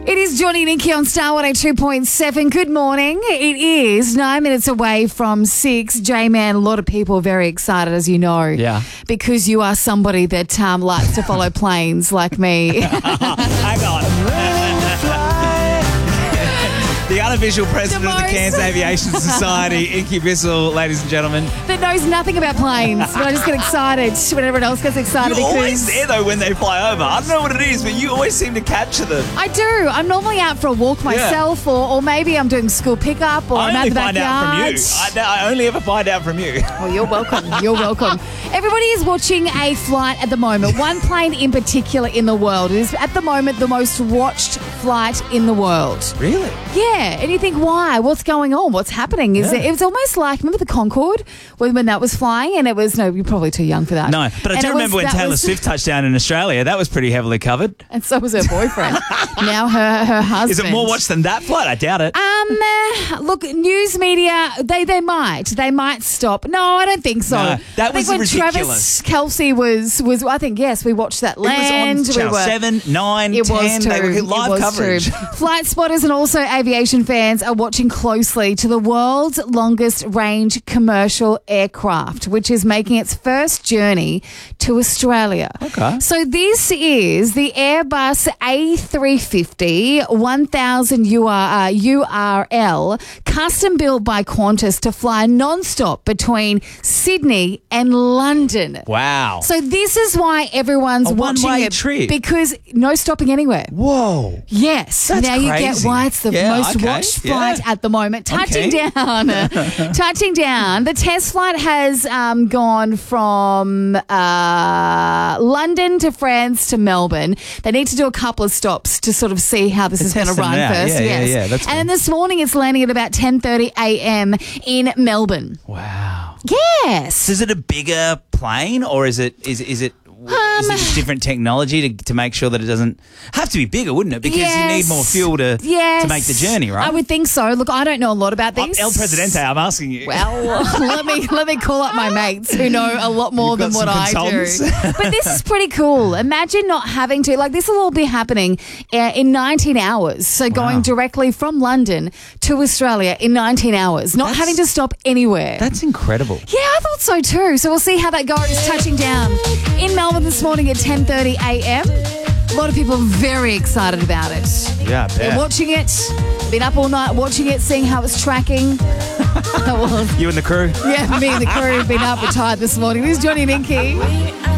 It is Johnny and Inky on Star 102.7. Good morning. It is 9 minutes away from 6. J-Man, a lot of people are very excited, as you know. Yeah. Because you are somebody that likes to follow planes like me. Hang on. The unofficial president of the Cairns Aviation Society, Inky Bissell, ladies and gentlemen. That knows nothing about planes, but I just get excited when everyone else gets excited. You're because always there, though, when they fly over. I don't know what it is, but you always seem to capture them. I do. I'm normally out for a walk myself, or maybe I'm doing school pickup, or I'm out the backyard. I only find out from you. I only ever find out from you. Well, you're welcome. You're welcome. Everybody is watching a flight at the moment. One plane in particular in the world. It is at the moment the most watched flight in the world. Really? Yeah. And you think, why? What's going on? What's happening? It was almost like, remember the Concorde when that was flying? And it was, no, you're probably too young for that. No, but I do remember when Taylor Swift touched down in Australia. That was pretty heavily covered. And so was her boyfriend. Now her husband. Is it more watched than that flight? I doubt it. Look, news media, they might stop. No, I don't think so. No, that was when ridiculous. Travis Kelce was I think, yes, we watched that land. It was on Channel 7, 9, 10. They were live coverage. Flight spotters and also aviation fans are watching closely to the world's longest range commercial aircraft, which is making its first journey to Australia. Okay. So this is the Airbus A350 1000 URL, custom built by Qantas to fly non-stop between Sydney and London. Wow. So this is why everyone's watching one-way it, trip. because no stopping anywhere. Whoa. Yes. That's now you get crazy. why it's the most watched flight at the moment. Touching down. The test flight has gone from London to France to Melbourne. They need to do a couple of stops to sort of see how this is going to run first. Yeah, that's and then this morning it's landing at about 10:30 a.m. in Melbourne. Wow. Yes. So is it a bigger plane, or is it just different technology to make sure that it doesn't have to be bigger, wouldn't it? Because you need more fuel to make the journey, right? I would think so. Look, I don't know a lot about this. El Presidente, I'm asking you. Well, let me call up my mates who know a lot more than what I do. But this is pretty cool. Imagine not having to, this will all be happening in 19 hours. So going directly from London to Australia in 19 hours, not having to stop anywhere. That's incredible. Yeah, I thought so too. So we'll see how that goes, touching down in Melbourne this morning at 10:30 a.m. A lot of people are very excited about it. Yeah, I bet. They're watching it. Been up all night watching it, seeing how it's tracking. You and the crew? Yeah, me and the crew have been up. We're tired this morning. This is Johnny and Inky.